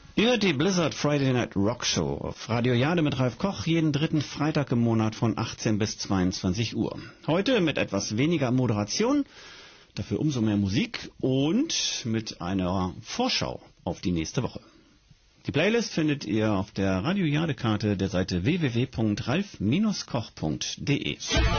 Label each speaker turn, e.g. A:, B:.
A: Ihr hört die Blizzard Friday Night Rock Show auf Radio Jade mit Ralf Koch jeden dritten Freitag im Monat von 18 bis 22 Uhr. Heute mit etwas weniger Moderation, dafür umso mehr Musik und mit einer Vorschau auf die nächste Woche. Die Playlist findet ihr auf der Radio Jade Karte der Seite www.ralf-koch.de.